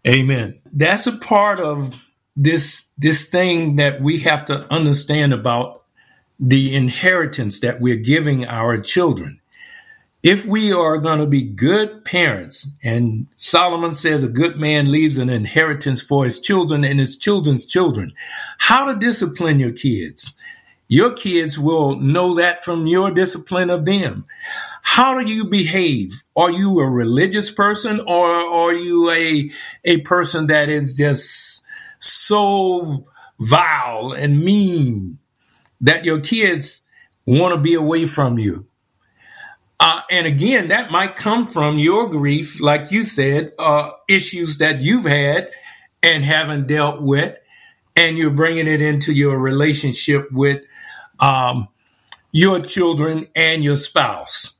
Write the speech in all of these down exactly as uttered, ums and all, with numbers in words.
Amen. That's a part of this, this thing that we have to understand about the inheritance that we're giving our children. If we are going to be good parents, and Solomon says a good man leaves an inheritance for his children and his children's children, how to discipline your kids. Your kids will know that from your discipline of them. How do you behave? Are you a religious person, or are you a, a person that is just so vile and mean that your kids want to be away from you? Uh, and again, that might come from your grief, like you said, uh, issues that you've had and haven't dealt with, and you're bringing it into your relationship with um, your children and your spouse.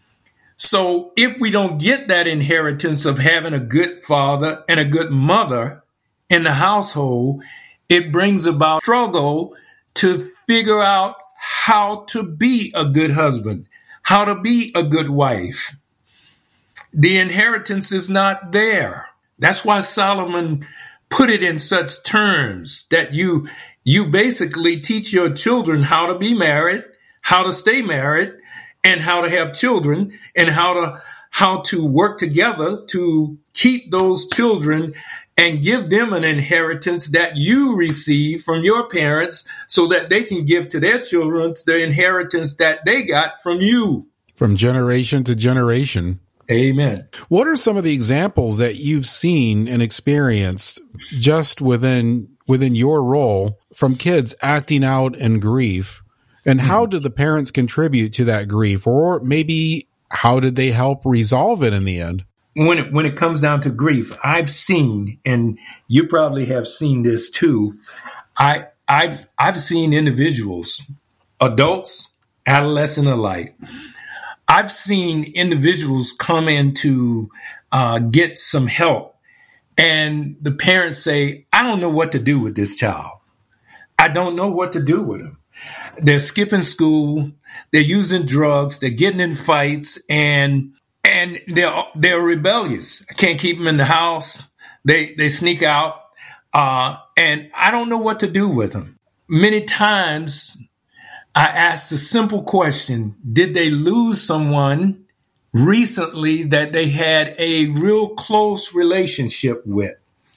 So if we don't get that inheritance of having a good father and a good mother in the household, it brings about struggle to figure out how to be a good husband, how to be a good wife. The inheritance is not there. That's why Solomon put it in such terms that you you basically teach your children how to be married, how to stay married, and how to have children, and how to how to work together to keep those children and give them an inheritance that you receive from your parents so that they can give to their children the inheritance that they got from you. From generation to generation. Amen. What are some of the examples that you've seen and experienced just within within your role from kids acting out in grief? And how did the parents contribute to that grief? Or maybe how did they help resolve it in the end? When it, when it comes down to grief, I've seen, and you probably have seen this too, I, I've, I've seen individuals, adults, adolescent alike. I've seen individuals come in to uh, get some help, and the parents say, I don't know what to do with this child. I don't know what to do with him. They're skipping school, they're using drugs, they're getting in fights, and and they're they're rebellious. I can't keep them in the house. They they sneak out, uh, and I don't know what to do with them. Many times I asked a simple question: did they lose someone recently that they had a real close relationship with?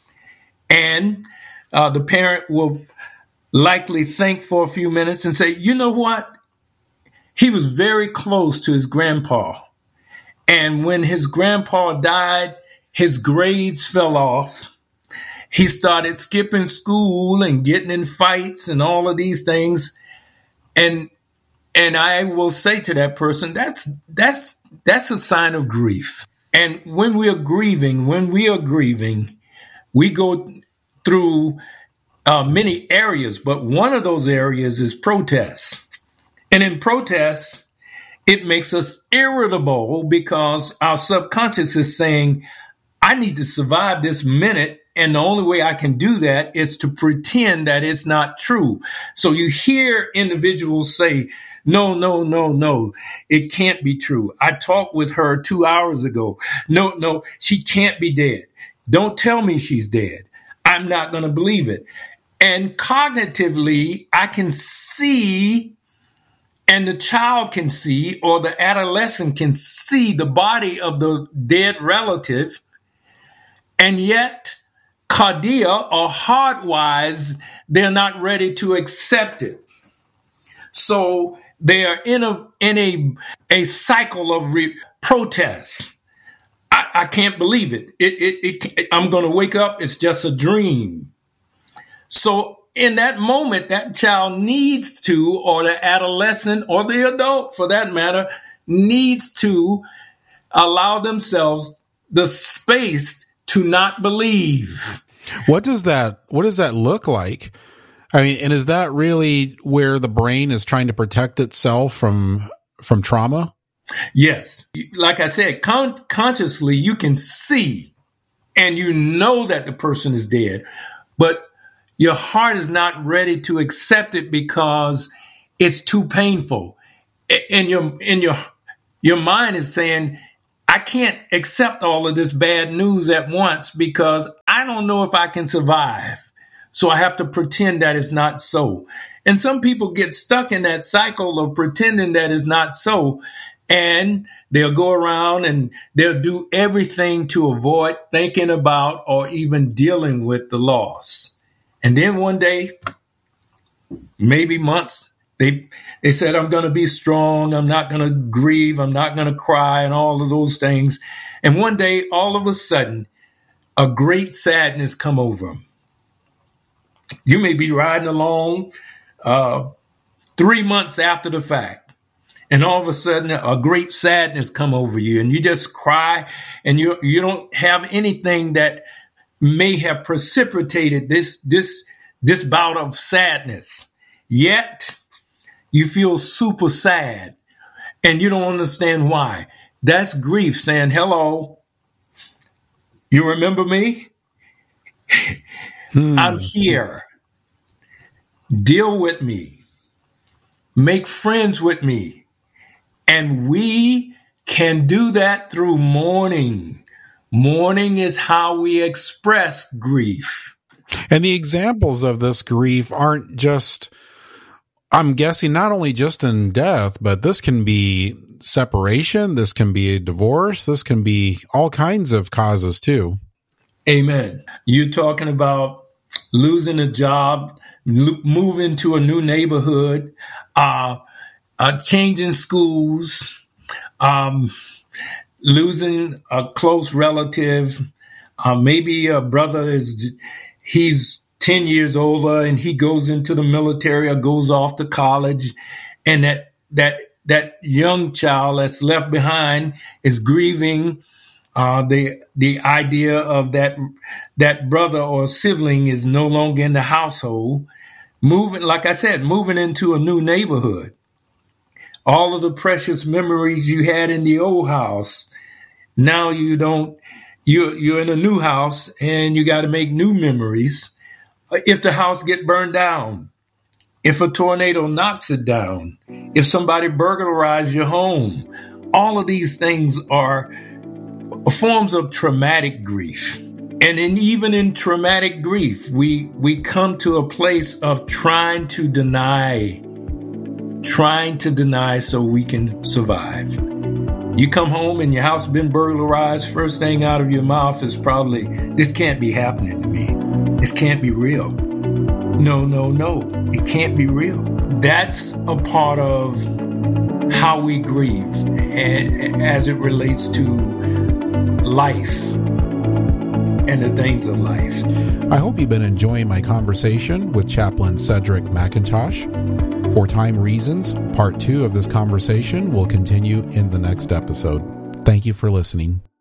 And uh, the parent will likely think for a few minutes and say, you know what? He was very close to his grandpa. And when his grandpa died, his grades fell off. He started skipping school and getting in fights and all of these things. And and I will say to that person, that's that's that's a sign of grief. And when we are grieving, when we are grieving, we go through Uh, many areas, but one of those areas is protest. And in protest, it makes us irritable because our subconscious is saying, I need to survive this minute, and the only way I can do that is to pretend that it's not true. So you hear individuals say, no, no, no, no, it can't be true. I talked with her two hours ago. No, no, she can't be dead. Don't tell me she's dead. I'm not going to believe it. And cognitively, I can see, and the child can see, or the adolescent can see the body of the dead relative, and yet, cardia or heart-wise, they're not ready to accept it. So they are in a in a a cycle of re- protest. I, I can't believe it. It, it, it. I'm going to wake up. It's just a dream. So in that moment, that child needs to, or the adolescent or the adult for that matter, needs to allow themselves the space to not believe. What does that, what does that look like? I mean, and is that really where the brain is trying to protect itself from, from trauma? Yes. Like I said, con- consciously you can see and you know that the person is dead, but your heart is not ready to accept it because it's too painful. And your, and your, your mind is saying, I can't accept all of this bad news at once because I don't know if I can survive. So I have to pretend that it's not so. And some people get stuck in that cycle of pretending that it's not so. And they'll go around and they'll do everything to avoid thinking about or even dealing with the loss. And then one day, maybe months, they they said, I'm going to be strong. I'm not going to grieve. I'm not going to cry and all of those things. And one day, all of a sudden, a great sadness come over them. You may be riding along uh, three months after the fact, and all of a sudden a great sadness come over you, and you just cry, and you you don't have anything that may have precipitated this this this bout of sadness. Yet you feel super sad, and you don't understand why. That's grief saying, "Hello, you remember me? Hmm. I'm here. Deal with me. Make friends with me." And we can do that through mourning. Mourning is how we express grief. And the examples of this grief aren't just, I'm guessing, not only just in death, but this can be separation. This can be a divorce. This can be all kinds of causes too. Amen. You're talking about losing a job, lo- moving to a new neighborhood, uh, uh, changing schools, um, losing a close relative. Uh, maybe a brother is, he's ten years older and he goes into the military or goes off to college, and that, that, that young child that's left behind is grieving Uh, the the idea of that that brother or sibling is no longer in the household, moving, like I said, moving into a new neighborhood. All of the precious memories you had in the old house, now you don't. You you're in a new house and you got to make new memories. If the house get burned down, if a tornado knocks it down, if somebody burglarized your home, all of these things are forms of traumatic grief. And in, even in traumatic grief, we we come to a place of trying to deny, trying to deny so we can survive. You come home and your house been burglarized, first thing out of your mouth is probably, this can't be happening to me. This can't be real. No, no, no, it can't be real. That's a part of how we grieve and, as it relates to life and the things of life. I hope you've been enjoying my conversation with Chaplain Cedric McIntosh. For time reasons, part two of this conversation will continue in the next episode. Thank you for listening.